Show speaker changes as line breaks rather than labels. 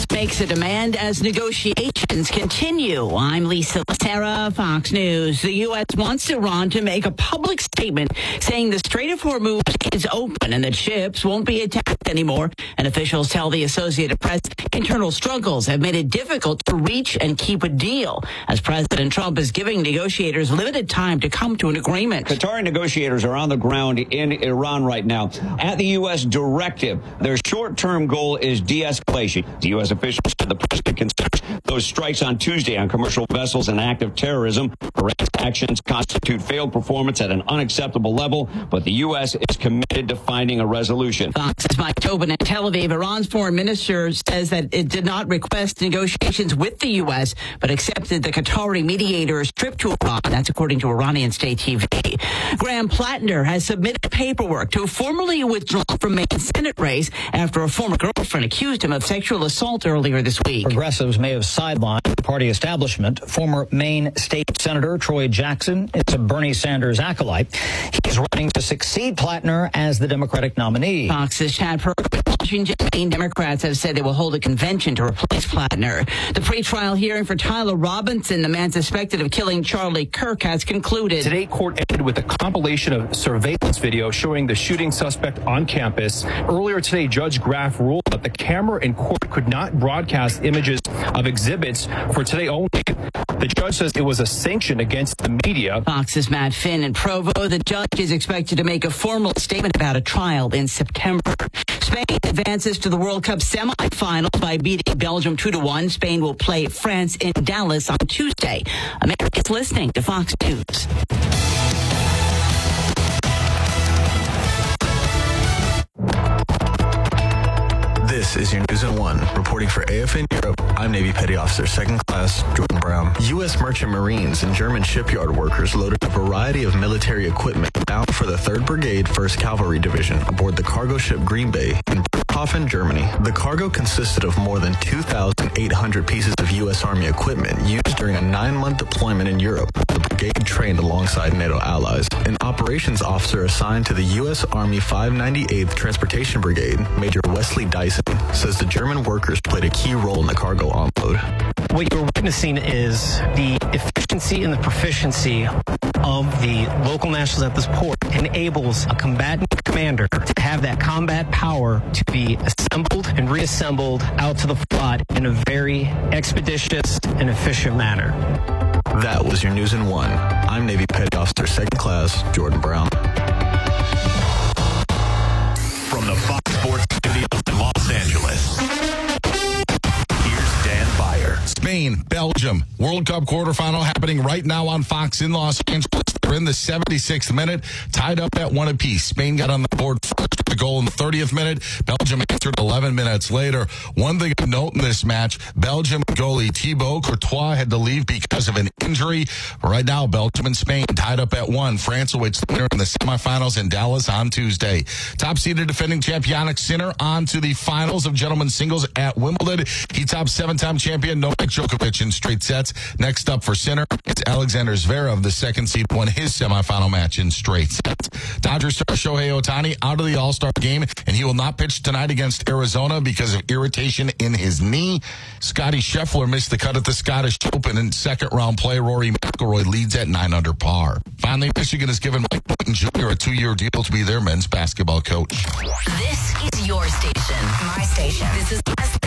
House makes a demand as negotiations continue. I'm Lisa Sarah, Fox News. The U.S. wants Iran to make a public statement saying the Strait of Hormuz is open and that ships won't be attacked anymore. And officials tell the Associated Press internal struggles have made it difficult to reach and keep a deal, as President Trump is giving negotiators limited time to come to an agreement.
Qatari negotiators are on the ground in Iran right now. At the U.S. directive, their short-term goal is de-escalation. The U.S. officials said the president considers those strikes on Tuesday on commercial vessels an act of terrorism. Iran's actions constitute failed performance at an unacceptable level, but the U.S. is committed to finding a resolution.
Fox's Mike Tobin in Tel Aviv. Iran's foreign minister says that it did not request negotiations with the U.S., but accepted the Qatari mediator's trip to Iran. That's according to Iranian state TV. Graham Plattner has submitted paperwork to formally withdraw from Maine's Senate race after a former girlfriend accused him of sexual assault earlier this week.
Progressives may have sidelined the party establishment. Former Maine State Senator Troy Jackson is a Bernie Sanders acolyte. He's running to succeed Plattner as the Democratic nominee.
Fox's Chad Perkins. Washington, Maine Democrats have said they will hold a convention to replace Plattner. The pretrial hearing for Tyler Robinson, the man suspected of killing Charlie Kirk, has concluded.
Today, court ended with a compilation of surveillance video showing the shooting suspect on campus. Earlier today, Judge Graff ruled that the camera in court could not broadcast images of exhibits for today only. The judge says it was a sanction against the media.
Fox's Matt Finn in Provo. The judge is expected to make a formal statement about a trial in September. Spain advances to the World Cup semifinals by beating Belgium 2-1. Spain will play France in Dallas on Tuesday. Americans listening to Fox News.
This is your News in One. Reporting for AFN Europe, I'm Navy Petty Officer 2nd Class Jordan Brown. U.S. merchant marines and German shipyard workers loaded a variety of military equipment bound for the 3rd Brigade, 1st Cavalry Division aboard the cargo ship Green Bay in Bremerhaven, Germany. The cargo consisted of more than 2,800 pieces of U.S. Army equipment used during a 9-month deployment in Europe. The brigade trained alongside NATO allies. An operations officer assigned to the U.S. Army 598th Transportation Brigade, Major Wesley Dyson, says the German workers played a key role in the cargo offload.
What you're witnessing is the efficiency and the proficiency of the local nationals at this port enables a combatant commander to have that combat power to be assembled and reassembled out to the front in a very expeditious and efficient manner.
That was your News in One. I'm Navy Petty Officer 2nd Class Jordan Brown.
From the Fox Sports Studios in Los Angeles, here's Dan Byer.
Spain, Belgium, World Cup quarterfinal happening right now on Fox in Los Angeles. They're in the 76th minute, tied up at 1 apiece. Spain got on the board first with the goal in the 30th minute. Belgium answered 11 minutes later. One thing to note in this match, Belgium goalie Thibaut Courtois had to leave because of an injury. Right now, Belgium and Spain tied up at 1. France awaits the winner in the semifinals in Dallas on Tuesday. Top-seeded defending champ Jannik Sinner on to the finals of gentlemen's singles at Wimbledon. He topped 7-time champion Novak Djokovic in straight sets. Next up for Sinner, it's Alexander Zverev, the second seed, won his semifinal match in straight sets. Dodgers star Shohei Ohtani out of the All-Star game, and he will not pitch tonight against Arizona because of irritation in his knee. Scottie Scheffler missed the cut at the Scottish Open in second-round play. Rory McIlroy leads at 9 under par. Finally, Michigan has given Mike Boynton Jr. a 2-year deal to be their men's basketball coach.
This is your station. My station. This is